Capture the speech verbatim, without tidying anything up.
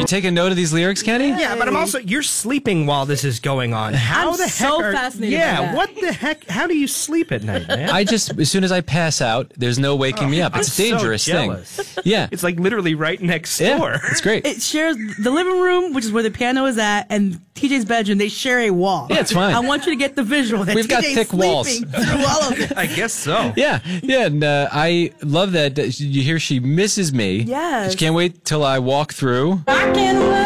taking note of these lyrics, Kenny? Yeah, but I'm also, you're sleeping while this is going on. How I'm the heck so are, fascinated Yeah, by that. what the heck? How do you sleep at night, man? I just, as soon as I pass out, there's no waking me up. It's a I'm so dangerous thing. jealous. Yeah. It's like literally right next Yeah, door. it's great. It shares the living room, which is where the piano is at, and T J's bedroom. They share a wall. Yeah, it's fine. I want you to get the visual that We've got T J's thick walls. sleeping through all of it. I guess so. Yeah, yeah, and uh, I love that. uh, You hear she misses me. Yes. She can't wait till I walk through. I can't